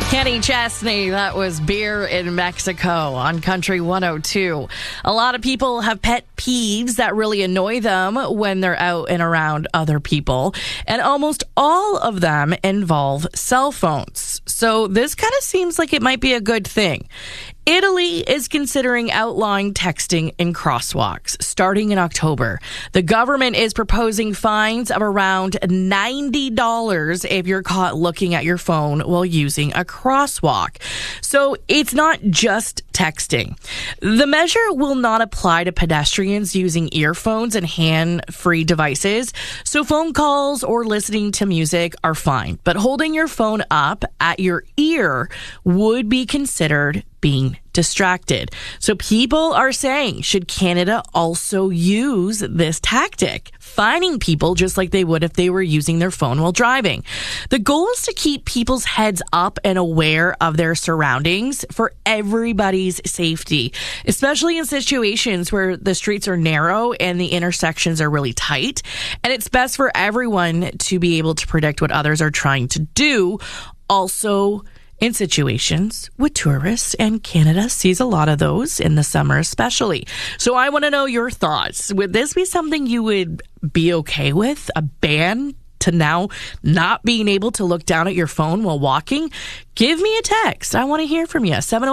Kenny Chesney, that was Beer in Mexico on Country 102. A lot of people have pet peeves that really annoy them when they're out and around other people, and almost all of them involve cell phones. So this kind of seems like it might be a good thing. Italy is considering outlawing texting in crosswalks starting in October. The government is proposing fines of around $90 if you're caught looking at your phone while using a crosswalk. So it's not just texting. The measure will not apply to pedestrians using earphones and hand-free devices. So phone calls or listening to music are fine. But holding your phone up at your ear would be considered being distracted. So people are saying, should Canada also use this tactic, fining people just like they would if they were using their phone while driving? The goal is to keep people's heads up and aware of their surroundings for everybody's safety, especially in situations where the streets are narrow and the intersections are really tight. And it's best for everyone to be able to predict what others are trying to do. Also, in situations with tourists, and Canada sees a lot of those in the summer especially. So I want to know your thoughts. Would this be something you would be okay with? A ban to now not being able to look down at your phone while walking? Give me a text. I want to hear from you.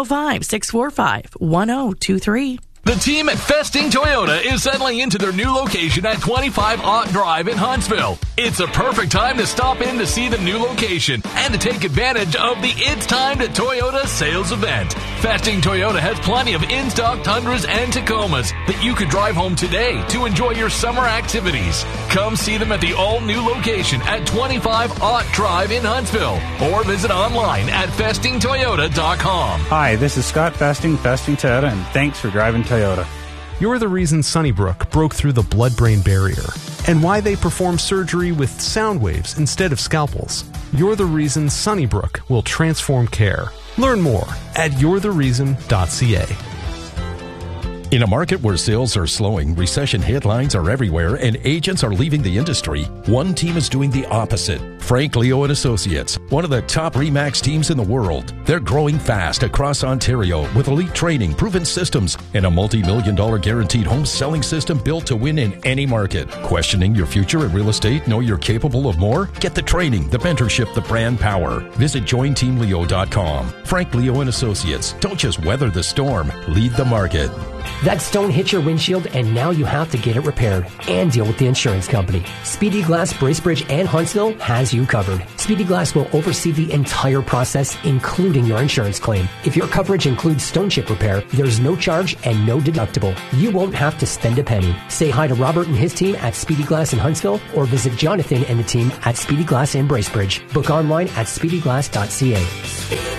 705-645-1023. The team at Festing Toyota is settling into their new location at 25 Ott Drive in Huntsville. It's a perfect time to stop in to see the new location and to take advantage of the It's Time to Toyota sales event. Festing Toyota has plenty of in-stock Tundras and Tacomas that you could drive home today to enjoy your summer activities. Come see them at the all-new location at 25 Ott Drive in Huntsville or visit online at festingtoyota.com. Hi, this is Scott Festing Toyota, and thanks for driving Toyota. You're the reason Sunnybrook broke through the blood-brain barrier and why they perform surgery with sound waves instead of scalpels. You're the reason Sunnybrook will transform care. Learn more at you'rethereason.ca. In a market where sales are slowing, recession headlines are everywhere, and agents are leaving the industry, one team is doing the opposite. Frank Leo & Associates, one of the top RE/MAX teams in the world. They're growing fast across Ontario with elite training, proven systems, and a multi-million-dollar guaranteed home selling system built to win in any market. Questioning your future in real estate? Know you're capable of more? Get the training, the mentorship, the brand power. Visit jointeamleo.com. Frank Leo & Associates. Don't just weather the storm, lead the market. That stone hit your windshield, and now you have to get it repaired and deal with the insurance company. Speedy Glass, Bracebridge, and Huntsville has you covered. Speedy Glass will oversee the entire process, including your insurance claim. If your coverage includes stone chip repair, there's no charge and no deductible. You won't have to spend a penny. Say hi to Robert and his team at Speedy Glass in Huntsville, or visit Jonathan and the team at Speedy Glass in Bracebridge. Book online at speedyglass.ca.